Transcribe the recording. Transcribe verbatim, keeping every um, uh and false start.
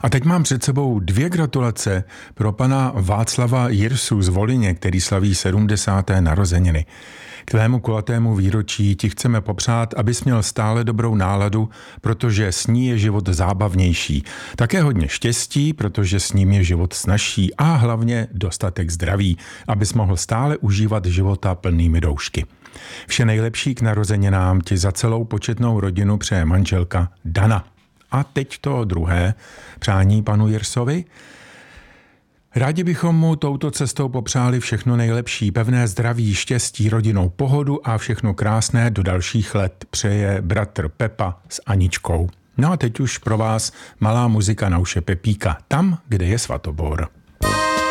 A teď mám před sebou dvě gratulace pro pana Václava Jirsu z Volině, který slaví sedmdesáté narozeniny. K tvému kulatému výročí ti chceme popřát, abys měl stále dobrou náladu, protože s ní je život zábavnější. Také hodně štěstí, protože s ním je život snazší a hlavně dostatek zdraví, abys mohl stále užívat života plnými doušky. Vše nejlepší k narozeninám ti za celou početnou rodinu přeje manželka Dana. A teď to druhé přání panu Jirsovi. Rádi bychom mu touto cestou popřáli všechno nejlepší, pevné zdraví, štěstí, rodinnou pohodu a všechno krásné do dalších let přeje bratr Pepa s Aničkou. No a teď už pro vás malá muzika na uše Pepíka, tam, kde je Svatobor.